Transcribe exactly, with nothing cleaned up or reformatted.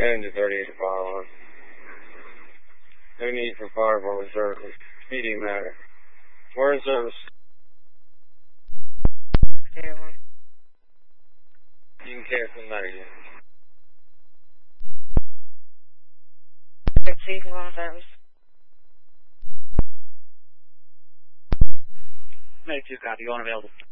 Engine thirty-eight to fire alarm. No need for fire department service. Speeding matter. We're in service. Zero one. You can cancel the matter yet. Receiving on service. ninety-two copy, you unavailable.